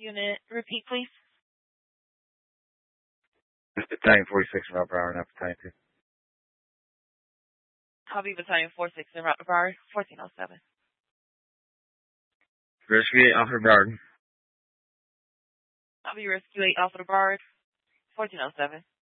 unit. Repeat, please. Battalion 46 in Route Broward, not Battalion 2. Copy Battalion 46 in Route Broward, 1407. Rescue 8 Alpha Broward. Copy Rescue 8 Alpha Broward, 1407.